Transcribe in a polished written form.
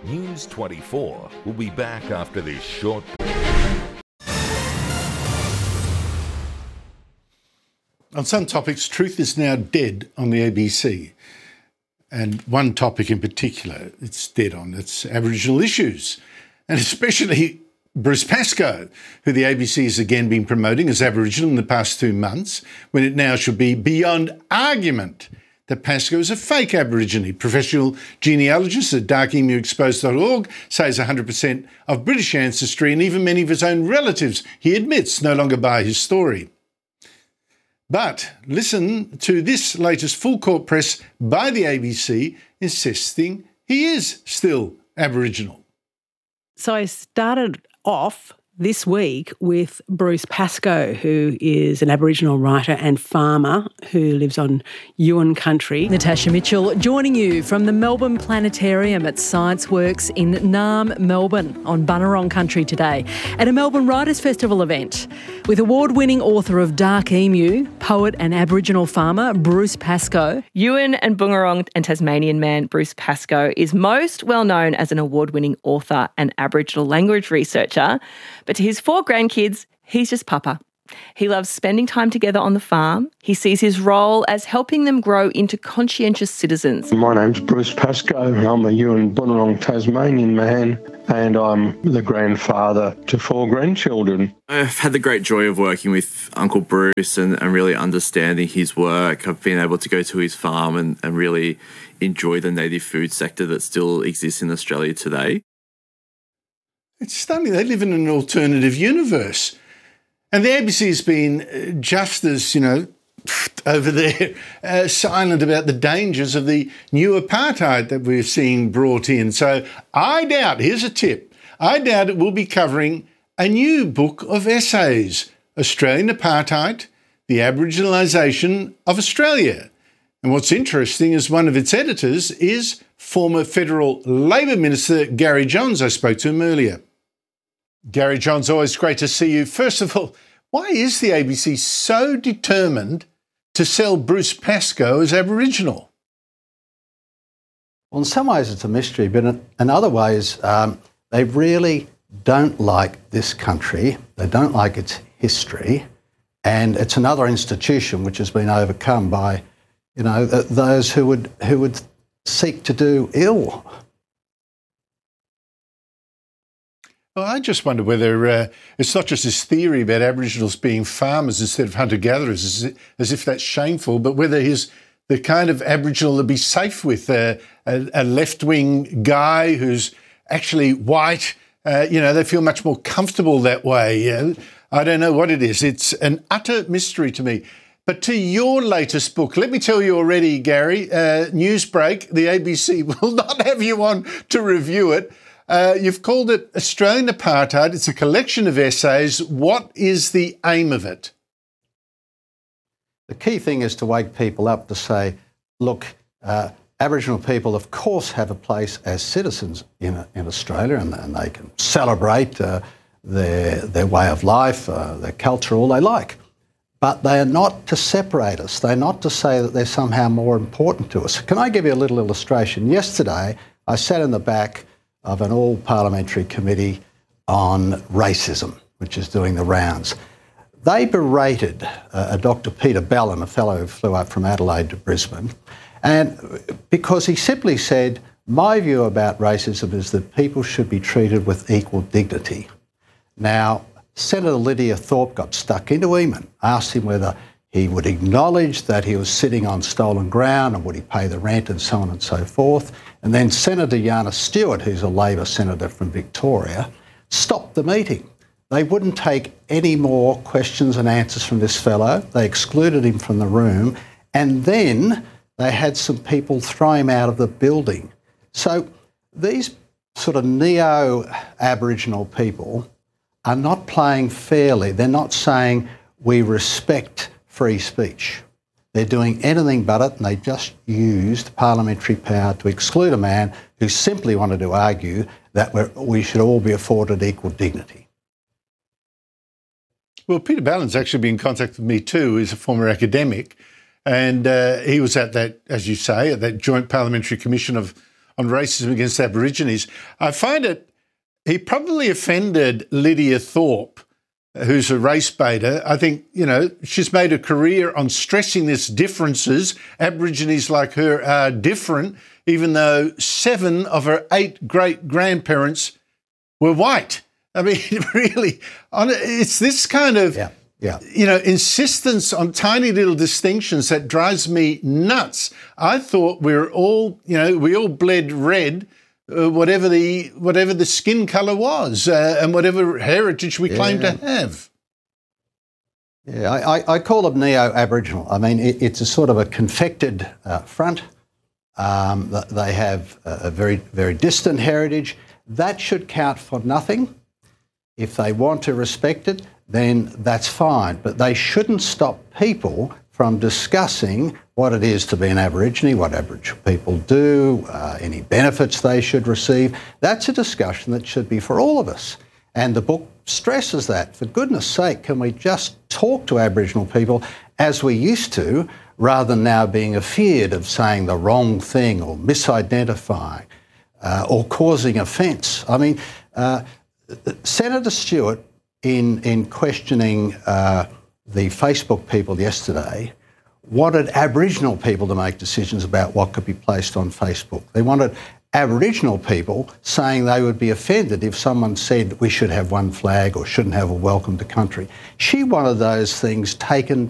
News 24 will be back after this short... On some topics, truth is now dead on the ABC. And one topic in particular it's dead on, it's Aboriginal issues. And especially Bruce Pascoe, who the ABC has again been promoting as Aboriginal in the past 2 months, when it now should be beyond argument that Pascoe is a fake Aborigine. Professional genealogist at darkemuexposed.org says 100% of British ancestry and even many of his own relatives, he admits, no longer buy his story. But listen to this latest full court press by the ABC insisting he is still Aboriginal. So I started off this week with Bruce Pascoe, who is an Aboriginal writer and farmer who lives on Yuin country. Natasha Mitchell joining you from the Melbourne Planetarium at ScienceWorks in Naarm, Melbourne, on Bunurong country today at a Melbourne Writers' Festival event with award-winning author of Dark Emu, poet and Aboriginal farmer Bruce Pascoe. Yuin and Bunurong and Tasmanian man Bruce Pascoe is most well known as an award-winning author and Aboriginal language researcher. But to his 4 grandkids, he's just Papa. He loves spending time together on the farm. He sees his role as helping them grow into conscientious citizens. My name's Bruce Pascoe. I'm a Yuin Bunurong Tasmanian man, and I'm the grandfather to 4 grandchildren. I've had the great joy of working with Uncle Bruce and really understanding his work. I've been able to go to his farm and really enjoy the native food sector that still exists in Australia today. It's stunning. They live in an alternative universe. And the ABC has been just as, over there, silent about the dangers of the new apartheid that we're seeing brought in. So I doubt, here's a tip, I doubt it will be covering a new book of essays, Australian Apartheid, the Aboriginalisation of Australia. And what's interesting is one of its editors is former Federal Labor Minister Gary Johns. I spoke to him earlier. Gary Johns, always great to see you. First of all, why is the ABC so determined to sell Bruce Pascoe as Aboriginal? Well, in some ways it's a mystery, but in other ways they really don't like this country. They don't like its history. And it's another institution which has been overcome by, those who would seek to do ill. Well, I just wonder whether it's not just this theory about Aboriginals being farmers instead of hunter-gatherers, as if that's shameful, but whether he's the kind of Aboriginal to be safe with, a left-wing guy who's actually white. They feel much more comfortable that way. I don't know what it is. It's an utter mystery to me. But to your latest book, let me tell you already, Gary, Newsbreak, the ABC will not have you on to review it. You've called it Australian Apartheid. It's a collection of essays. What is the aim of it? The key thing is to wake people up to say, look, Aboriginal people, of course, have a place as citizens in Australia, and they can celebrate their way of life, their culture, all they like. But they are not to separate us. They're not to say that they're somehow more important to us. Can I give you a little illustration? Yesterday, I sat in the back of an all-parliamentary committee on racism, which is doing the rounds. They berated a Dr. Peter Bellin, a fellow who flew up from Adelaide to Brisbane, and because he simply said, my view about racism is that people should be treated with equal dignity. Now, Senator Lydia Thorpe got stuck into him and asked him whether he would acknowledge that he was sitting on stolen ground and would he pay the rent and so on and so forth. And then Senator Yana Stewart, who's a Labor senator from Victoria, stopped the meeting. They wouldn't take any more questions and answers from this fellow. They excluded him from the room, and then they had some people throw him out of the building. So these sort of neo-Aboriginal people are not playing fairly. They're not saying we respect free speech. They're doing anything but it, and they just used parliamentary power to exclude a man who simply wanted to argue that we should all be afforded equal dignity. Well, Peter Bellin's actually been in contact with me too. He's a former academic, and he was at that, as you say, at that Joint Parliamentary Commission of on racism against Aborigines. I find he probably offended Lydia Thorpe, who's a race baiter. I think, she's made a career on stressing this differences. Aborigines like her are different, even though 7 of her 8 great-grandparents were white. I mean, really, it's this kind of, insistence on tiny little distinctions that drives me nuts. I thought we all bled red, whatever the skin colour was, and whatever heritage we claim to have. Yeah, I call them neo-Aboriginal. I mean, it's a sort of a confected front. They have a very, very distant heritage. That should count for nothing. If they want to respect it, then that's fine. But they shouldn't stop people from discussing what it is to be an Aborigine, what Aboriginal people do, any benefits they should receive. That's a discussion that should be for all of us. And the book stresses that. For goodness sake, can we just talk to Aboriginal people as we used to, rather than now being afeared of saying the wrong thing or misidentifying or causing offence? I mean, Senator Stewart, in questioning the Facebook people yesterday, wanted Aboriginal people to make decisions about what could be placed on Facebook. They wanted Aboriginal people saying they would be offended if someone said we should have one flag or shouldn't have a welcome to country. She wanted those things taken